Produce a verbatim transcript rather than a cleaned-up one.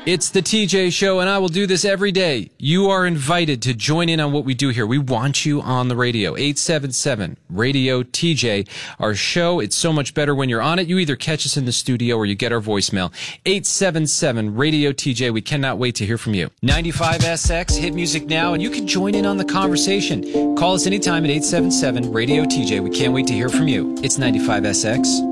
It's the T J Show, and I will do this every day. You are invited to join in on what we do here. We want you on the radio. eight seven seven radio T J. Our show, it's so much better when you're on it. You either catch us in the studio or you get our voicemail. eight seven seven radio T J. We cannot wait to hear from you. ninety-five S X, hit music now, and you can join in on the conversation. Call us anytime at eight seven seven radio T J. We can't wait to hear from you. It's ninety-five S X.